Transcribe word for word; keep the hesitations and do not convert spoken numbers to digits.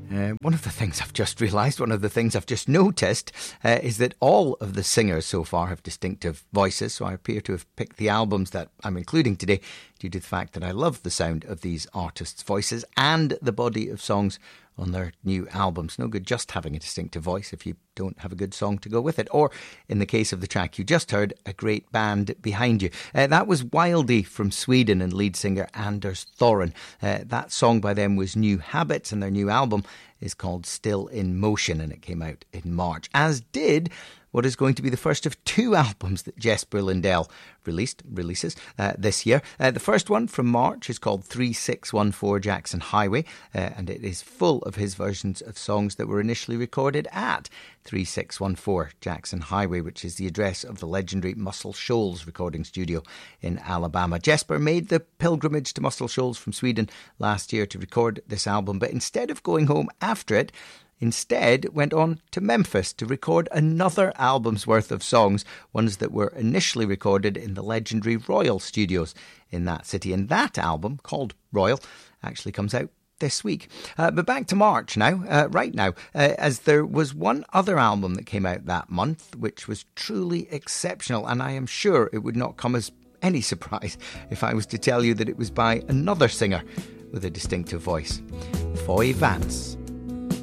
Uh, one of the things I've just realised, one of the things I've just noticed, uh, is that all of the singers so far have distinctive voices, so I appear to have picked the albums that I'm including today due to the fact that I love the sound of these artists' voices and the body of songs on their new albums. No good just having a distinctive voice if you don't have a good song to go with it. Or, in the case of the track you just heard, a great band behind you. Uh, that was Wildy from Sweden and lead singer Anders Thoren. Uh, that song by them was New Habits, and their new album is called Still in Motion, and it came out in March, as did what is going to be the first of two albums that Jesper Lindell released releases uh, this year. Uh, the first one from March is called three six one four Jackson Highway, uh, and it is full of his versions of songs that were initially recorded at three six one four Jackson Highway, which is the address of the legendary Muscle Shoals recording studio in Alabama. Jesper made the pilgrimage to Muscle Shoals from Sweden last year to record this album, but instead of going home after it, instead went on to Memphis to record another album's worth of songs, ones that were initially recorded in the legendary Royal Studios in that city. And that album, called Royal, actually comes out this week. Uh, but back to March now, uh, right now, uh, as there was one other album that came out that month, which was truly exceptional, and I am sure it would not come as any surprise if I was to tell you that it was by another singer with a distinctive voice, Foy Vance.